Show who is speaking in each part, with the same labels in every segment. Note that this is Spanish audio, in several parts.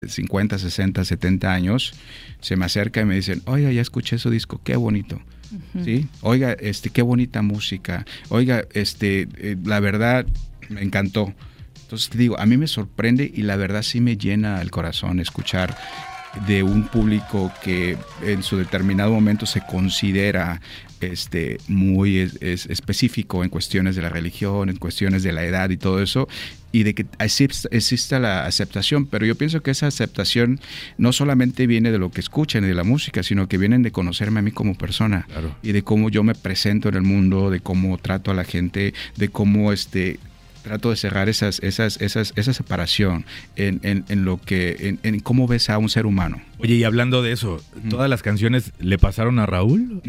Speaker 1: 50, 60, 70 años, se me acerca y me dicen, oiga, ya escuché su disco, qué bonito. Uh-huh. ¿Sí? Oiga, qué bonita música. Oiga, la verdad, me encantó. Entonces te digo, a mí me sorprende y la verdad sí me llena el corazón escuchar de un público que en su determinado momento se considera muy específico en cuestiones de la religión, en cuestiones de la edad y todo eso, y de que exista la aceptación, pero yo pienso que esa aceptación no solamente viene de lo que escuchan y de la música, sino que vienen de conocerme a mí como persona. Claro. Y de cómo yo me presento en el mundo, de cómo trato a la gente, de cómo trato de cerrar esa separación en cómo ves a un ser humano.
Speaker 2: Oye, y hablando de eso, ¿todas las canciones le pasaron a Raúl?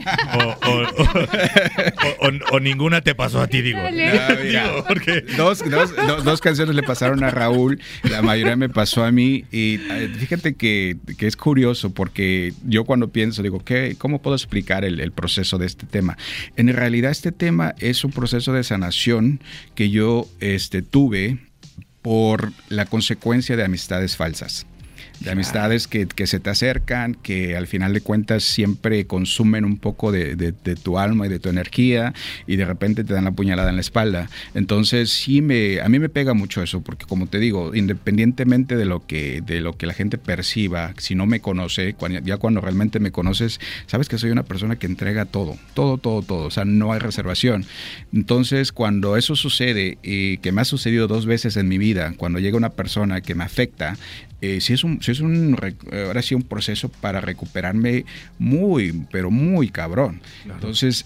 Speaker 2: ¿O ninguna te pasó a ti, digo?
Speaker 1: No, mira, porque dos canciones le pasaron a Raúl, la mayoría me pasó a mí, y fíjate que es curioso, porque yo cuando pienso, digo, ¿cómo puedo explicar el proceso de este tema? En realidad este tema es un proceso de sanación que yo tuve por la consecuencia de amistades falsas. De amistades que se te acercan, que al final de cuentas siempre consumen un poco de tu alma y de tu energía, y de repente te dan la puñalada en la espalda. Entonces sí, a mí me pega mucho eso, porque como te digo, independientemente de lo que la gente perciba, si no me conoce, cuando realmente me conoces, sabes que soy una persona que entrega todo, o sea, no hay reservación. Entonces cuando eso sucede, y que me ha sucedido 2 veces en mi vida, cuando llega una persona que me afecta, sí es ahora sí un proceso para recuperarme pero muy cabrón. Claro. Entonces,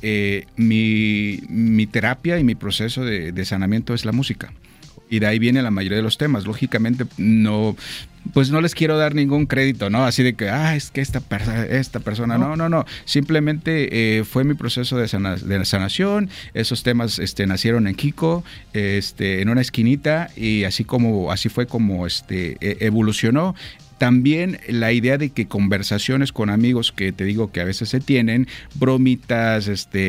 Speaker 1: mi terapia y mi proceso de sanamiento es la música. Y de ahí viene la mayoría de los temas. Lógicamente, no les quiero dar ningún crédito, ¿no? Así de que, es que esta persona, no. Simplemente fue mi proceso de sanación. Esos temas nacieron en Kiko, en una esquinita, y así fue como evolucionó. También la idea de que conversaciones con amigos que te digo que a veces se tienen, bromitas,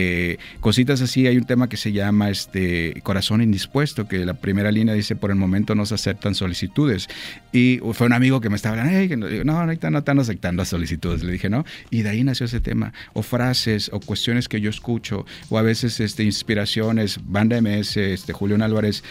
Speaker 1: cositas así. Hay un tema que se llama Corazón Indispuesto, que la primera línea dice, por el momento no se aceptan solicitudes. Y fue un amigo que me estaba hablando, no, ahorita no están aceptando solicitudes. Le dije, ¿no? Y de ahí nació ese tema. O frases, o cuestiones que yo escucho, o a veces inspiraciones, Banda MS, Julián Álvarez,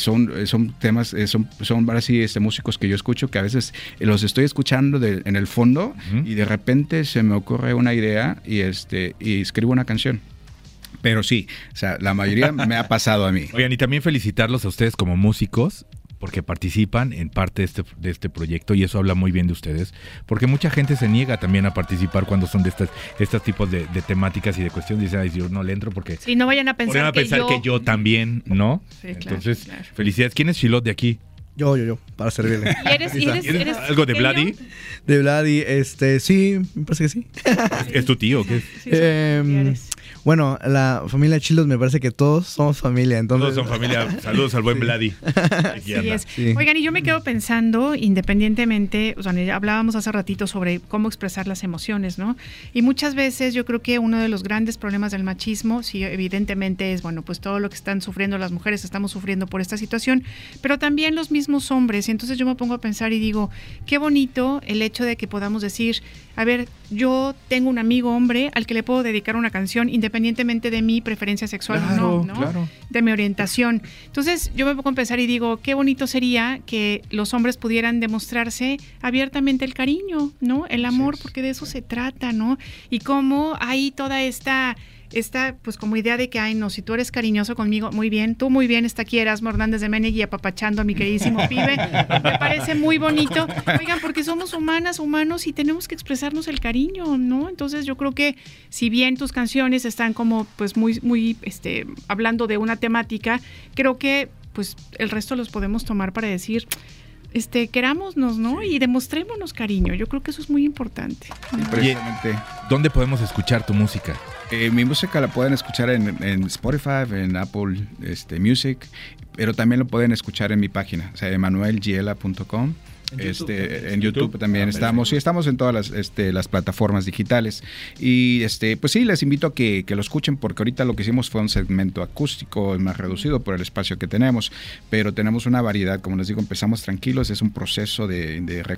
Speaker 1: son temas, son ahora sí músicos que yo escucho, que a veces los estoy escuchando en el fondo, uh-huh, y de repente se me ocurre una idea y escribo una canción. Pero sí, o sea, la mayoría me ha pasado a mí.
Speaker 2: Oigan, y también felicitarlos a ustedes como músicos, porque participan en parte de este proyecto, y eso habla muy bien de ustedes, porque mucha gente se niega también a participar cuando son de estos tipos de temáticas y de cuestiones. Dicen, yo no le entro porque...
Speaker 3: Sí, no vayan a pensar,
Speaker 2: que yo también, ¿no? Sí, entonces, claro. Felicidades. ¿Quién es Shilot de aquí?
Speaker 4: Yo, para servirle.
Speaker 3: ¿Y eres
Speaker 2: algo de Vladi?
Speaker 4: De Vladi, sí, me parece que sí.
Speaker 2: ¿Es tu tío o qué?
Speaker 3: Sí,
Speaker 4: bueno, la familia Chilos, me parece que todos somos familia, entonces...
Speaker 2: Todos son familia. Saludos al buen Vladi.
Speaker 3: Así es. Sí. Oigan, y yo me quedo pensando, independientemente, o sea, hablábamos hace ratito sobre cómo expresar las emociones, ¿no? Y muchas veces yo creo que uno de los grandes problemas del machismo, sí, evidentemente es, bueno, pues todo lo que están sufriendo las mujeres, estamos sufriendo por esta situación, pero también los mismos hombres. Y entonces yo me pongo a pensar y digo, qué bonito el hecho de que podamos decir, a ver, yo tengo un amigo hombre al que le puedo dedicar una canción independientemente de mi preferencia sexual,
Speaker 2: claro,
Speaker 3: ¿no?
Speaker 2: Claro.
Speaker 3: De mi orientación. Entonces yo me pongo a pensar y digo, qué bonito sería que los hombres pudieran demostrarse abiertamente el cariño, ¿no? El amor, sí, porque de eso se trata, ¿no? Y cómo hay toda esta pues como idea de que, no, si tú eres cariñoso conmigo, muy bien, tú muy bien, está aquí Erasmo Hernández de Menegui apapachando a mi queridísimo pibe, me parece muy bonito. Oigan, porque somos humanos y tenemos que expresarnos el cariño, ¿no? Entonces yo creo que si bien tus canciones están como pues muy hablando de una temática, creo que pues el resto los podemos tomar para decir, querámonos, ¿no? Y demostrémonos cariño. Yo creo que eso es muy importante.
Speaker 1: Precisamente.
Speaker 2: ¿Dónde podemos escuchar tu música?
Speaker 1: Mi música la pueden escuchar en Spotify, en Apple Music, pero también lo pueden escuchar en mi página, o sea, emanuelgiela.com. En YouTube también estamos. Sí, estamos en todas las plataformas digitales. Y pues sí, les invito a que lo escuchen, porque ahorita lo que hicimos fue un segmento acústico más reducido por el espacio que tenemos, pero tenemos una variedad. Como les digo, empezamos tranquilos, es un proceso de